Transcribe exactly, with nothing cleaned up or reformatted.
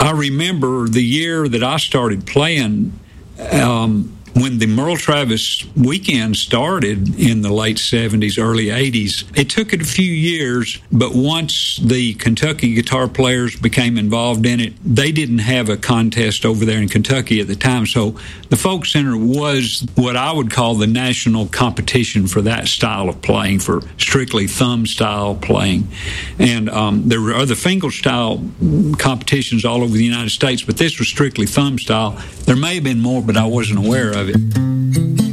I remember the year that I started playing, um, when the Merle Travis weekend started in the late seventies, early eighties, it took it a few years, but once the Kentucky guitar players became involved in it, they didn't have a contest over there in Kentucky at the time. So the Folk Center was what I would call the national competition for that style of playing, for strictly thumb style playing. And um, there were other finger style competitions all over the United States, but this was strictly thumb style. There may have been more, but I wasn't aware of it.